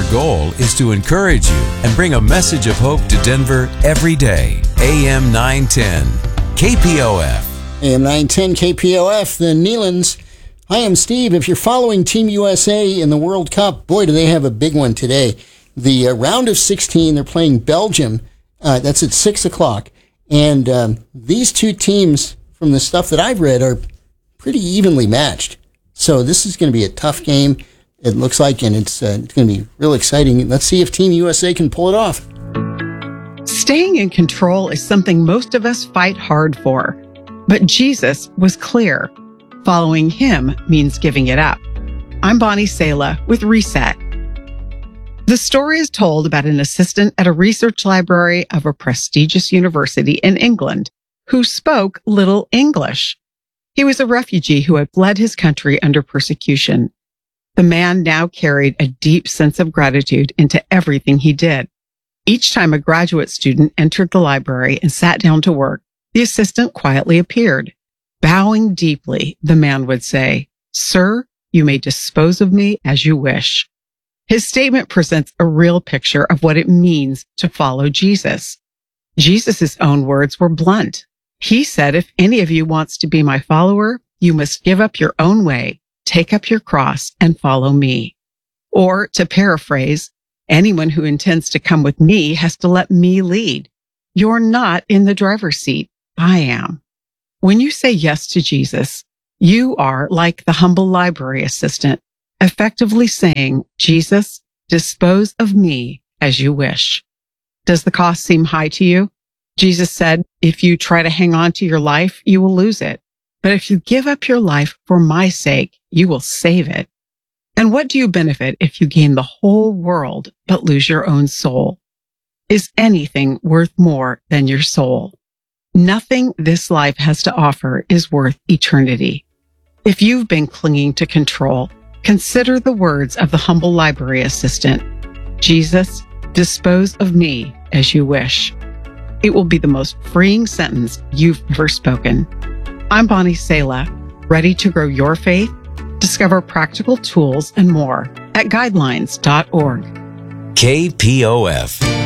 goal is to encourage you and bring a message of hope to Denver every day. AM 910, KPOF. AM 910 KPOF, the Neelands. Hi, I'm Steve. If you're following Team USA in the World Cup, boy, do they have a big one today. The round of 16, they're playing Belgium. That's at 6 o'clock. And these two teams, from the stuff that I've read, are pretty evenly matched. So this is going to be a tough game, it looks like, and it's going to be real exciting. Let's see if Team USA can pull it off. Staying in control is something most of us fight hard for. But Jesus was clear. Following him means giving it up. I'm Bonnie Sala with Reset. The story is told about an assistant at a research library of a prestigious university in England who spoke little English. He was a refugee who had fled his country under persecution. The man now carried a deep sense of gratitude into everything he did. Each time a graduate student entered the library and sat down to work, the assistant quietly appeared. Bowing deeply, the man would say, "Sir, you may dispose of me as you wish." His statement presents a real picture of what it means to follow Jesus. Jesus' own words were blunt. He said, "If any of you wants to be my follower, you must give up your own way, take up your cross, and follow me." Or, to paraphrase, anyone who intends to come with me has to let me lead. You're not in the driver's seat. I am. When you say yes to Jesus, you are like the humble library assistant, effectively saying, "Jesus, dispose of me as you wish." Does the cost seem high to you? Jesus said, if you try to hang on to your life, you will lose it. But if you give up your life for my sake, you will save it. And what do you benefit if you gain the whole world but lose your own soul? Is anything worth more than your soul? Nothing this life has to offer is worth eternity. If you've been clinging to control, consider the words of the humble library assistant. Jesus, dispose of me as you wish. It will be the most freeing sentence you've ever spoken. I'm Bonnie Sala, ready to grow your faith? Discover practical tools and more at guidelines.org. KPOF.